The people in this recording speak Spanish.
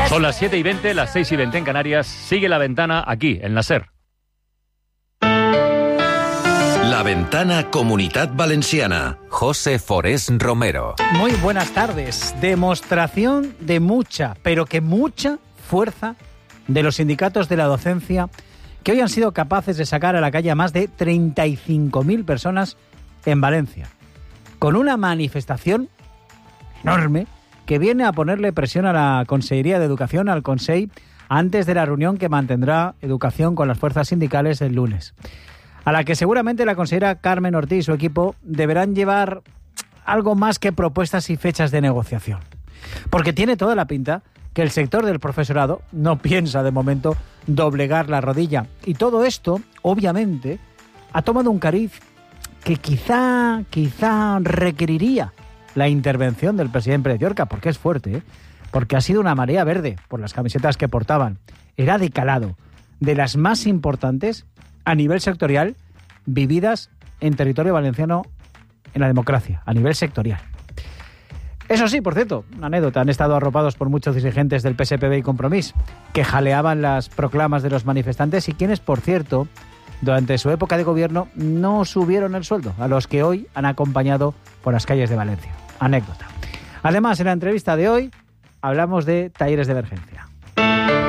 Son las 7:20, las 6:20 en Canarias. Sigue La Ventana aquí, en la SER. La Ventana Comunitat Valenciana. José Forés Romero. Muy buenas tardes. Demostración de mucha, pero que mucha fuerza de los sindicatos de la docencia que hoy han sido capaces de sacar a la calle a más de 35.000 personas en Valencia, con una manifestación enorme que viene a ponerle presión a la Consellería de Educación, al Consell, antes de la reunión que mantendrá Educación con las fuerzas sindicales el lunes, a la que seguramente la consejera Carmen Ortiz y su equipo deberán llevar algo más que propuestas y fechas de negociación. Porque tiene toda la pinta que el sector del profesorado no piensa de momento doblegar la rodilla. Y todo esto, obviamente, ha tomado un cariz que quizá requeriría la intervención del presidente Pérez Llorca, porque es fuerte, ¿eh? Porque ha sido una marea verde por las camisetas que portaban. Era de calado, de las más importantes a nivel sectorial vividas en territorio valenciano en la democracia, a nivel sectorial. Eso sí, por cierto, una anécdota, han estado arropados por muchos dirigentes del PSPB y Compromís, que jaleaban las proclamas de los manifestantes y quienes, por cierto, durante su época de gobierno no subieron el sueldo a los que hoy han acompañado por las calles de Valencia. Anécdota. Además, en la entrevista de hoy hablamos de talleres de emergencia.